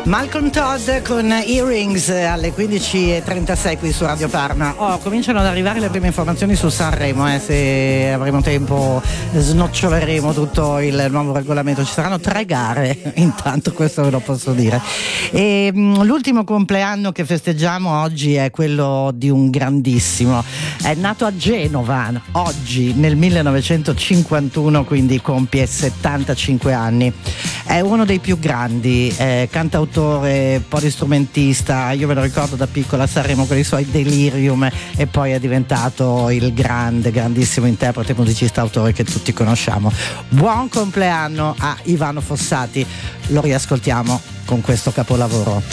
Malcolm Todd con Earrings alle 15:36 qui su Radio Parma. Cominciano ad arrivare le prime informazioni su Sanremo, se avremo tempo snoccioleremo tutto il nuovo regolamento. Ci saranno 3 gare, intanto questo ve lo posso dire. E l'ultimo compleanno che festeggiamo oggi è quello di un grandissimo. È nato a Genova oggi nel 1951, quindi compie 75 anni. È uno dei più grandi, cantautore, polistrumentista. Io ve lo ricordo da piccola a Sanremo con i suoi Delirium, e poi è diventato il grandissimo interprete, musicista, autore che tutti conosciamo. Buon compleanno a Ivano Fossati, lo riascoltiamo con questo capolavoro.